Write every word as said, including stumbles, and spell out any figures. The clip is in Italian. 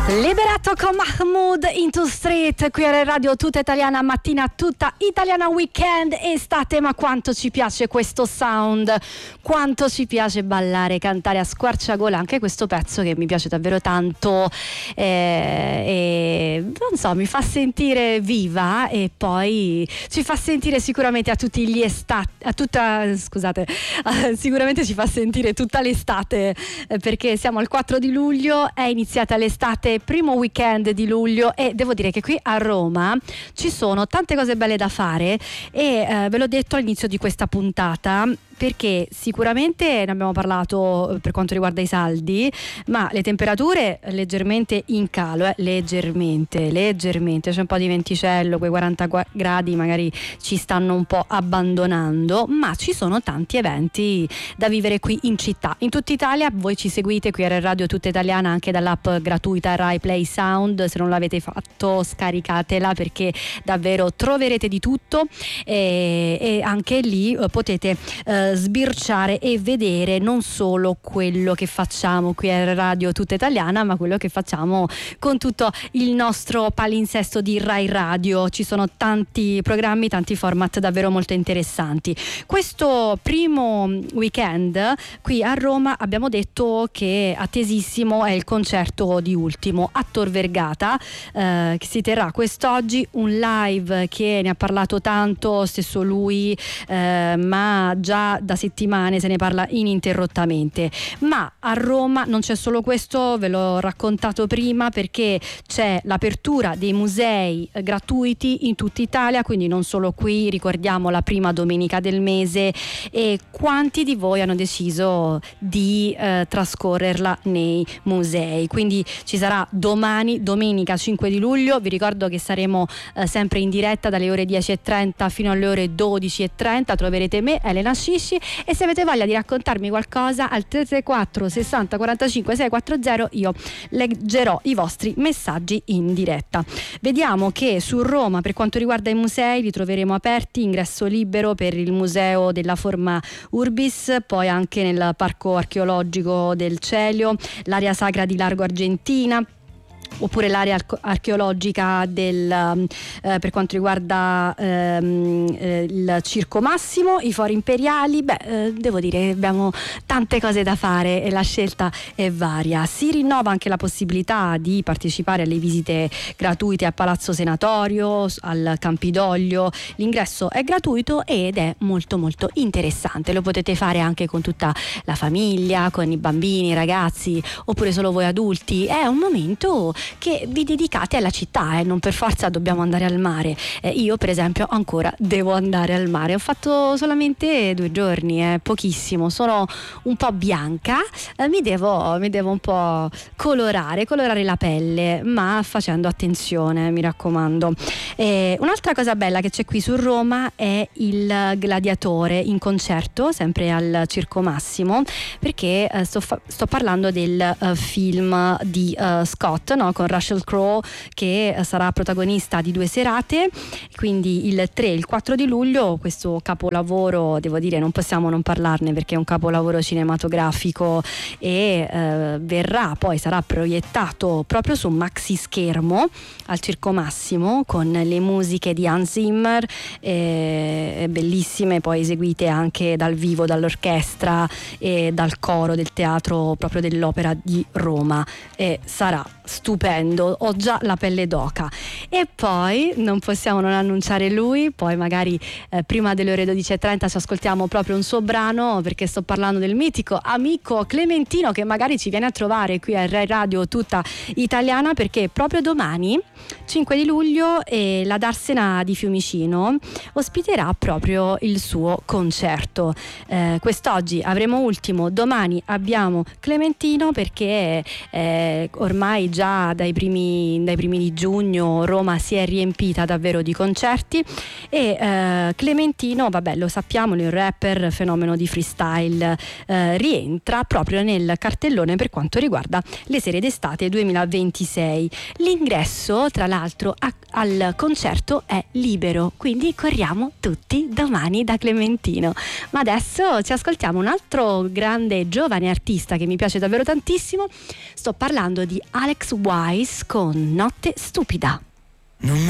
Liberato con Mahmood Into Street qui a Radio Tutta Italiana Mattina, Tutta Italiana Weekend Estate. Ma quanto ci piace questo sound, quanto ci piace ballare, cantare a squarciagola anche questo pezzo che mi piace davvero tanto, eh, e non so, mi fa sentire viva e poi ci fa sentire sicuramente a tutti gli estati, a tutta, scusate, uh, sicuramente ci fa sentire tutta l'estate, eh, perché siamo al quattro di luglio, è iniziata l'estate, primo weekend di luglio, e devo dire che qui a Roma ci sono tante cose belle da fare e eh, ve l'ho detto all'inizio di questa puntata, perché sicuramente ne abbiamo parlato per quanto riguarda i saldi, ma le temperature leggermente in calo, eh, leggermente, leggermente, c'è un po' di venticello, quei quaranta gradi magari ci stanno un po' abbandonando, ma ci sono tanti eventi da vivere qui in città, in tutta Italia. Voi ci seguite qui a Radio Tutta Italiana anche dall'app gratuita Rai Play Sound, se non l'avete fatto scaricatela perché davvero troverete di tutto, e, e anche lì eh, potete eh, sbirciare e vedere non solo quello che facciamo qui a Radio Tutta Italiana, ma quello che facciamo con tutto il nostro palinsesto di Rai Radio. Ci sono tanti programmi, tanti format davvero molto interessanti. Questo primo weekend qui a Roma abbiamo detto che attesissimo è il concerto di Ultimo a Tor Vergata, eh, che si terrà quest'oggi, un live che ne ha parlato tanto stesso lui, eh, ma già da settimane se ne parla ininterrottamente. Ma a Roma non c'è solo questo, ve l'ho raccontato prima, perché c'è l'apertura dei musei gratuiti in tutta Italia, quindi non solo qui, ricordiamo la prima domenica del mese, e quanti di voi hanno deciso di eh, trascorrerla nei musei. Quindi ci sarà domani, domenica cinque di luglio, vi ricordo che saremo eh, sempre in diretta dalle ore dieci e trenta fino alle ore dodici e trenta, troverete me, Elena Scisci, e se avete voglia di raccontarmi qualcosa al tre tre quattro sessanta quarantacinque seicentoquaranta io leggerò i vostri messaggi in diretta. Vediamo che su Roma, per quanto riguarda i musei, li troveremo aperti, ingresso libero per il Museo della Forma Urbis, poi anche nel Parco Archeologico del Celio, l'area sacra di Largo Argentina, oppure l'area archeologica del, eh, per quanto riguarda ehm, eh, il Circo Massimo, i Fori Imperiali. Beh, eh, devo dire abbiamo tante cose da fare e la scelta è varia. Si rinnova anche la possibilità di partecipare alle visite gratuite a Palazzo Senatorio, al Campidoglio. L'ingresso è gratuito ed è molto molto interessante, lo potete fare anche con tutta la famiglia, con i bambini, i ragazzi, oppure solo voi adulti. È un momento che vi dedicate alla città, eh? Non per forza dobbiamo andare al mare. Eh, io per esempio ancora devo andare al mare, ho fatto solamente due giorni, eh, pochissimo, sono un po' bianca, eh, mi devo, mi devo un po' colorare, colorare la pelle, ma facendo attenzione, mi raccomando. Eh, un'altra cosa bella che c'è qui su Roma è il Gladiatore in concerto, sempre al Circo Massimo, perché eh, sto, fa- sto parlando del uh, film di uh, Scott, no? Con Russell Crowe, che sarà protagonista di due serate, quindi il tre e il quattro di luglio. Questo capolavoro, devo dire, non possiamo non parlarne perché è un capolavoro cinematografico e eh, verrà poi, sarà proiettato proprio su maxi schermo al Circo Massimo con le musiche di Hans Zimmer, eh, bellissime, poi eseguite anche dal vivo dall'orchestra e dal coro del teatro proprio dell'Opera di Roma, e sarà stupendo, ho già la pelle d'oca. E poi non possiamo non annunciare lui, poi magari eh, prima delle ore dodici e trenta ci ascoltiamo proprio un suo brano, perché sto parlando del mitico amico Clementino, che magari ci viene a trovare qui a Rai Radio Tutta Italiana, perché proprio domani cinque di luglio eh, la Darsena di Fiumicino ospiterà proprio il suo concerto. Eh, quest'oggi avremo Ultimo, domani abbiamo Clementino, perché eh, ormai già dai primi, dai primi di giugno Roma si è riempita davvero di concerti, e eh, Clementino, vabbè, lo sappiamo, il rapper fenomeno di freestyle, eh, rientra proprio nel cartellone per quanto riguarda le serie d'estate duemilaventisei. L'ingresso, tra l'altro, a, al concerto è libero, quindi corriamo tutti domani da Clementino. Ma adesso ci ascoltiamo un altro grande giovane artista che mi piace davvero tantissimo. Sto parlando di Alex Max Wise con Notte Stupida. Non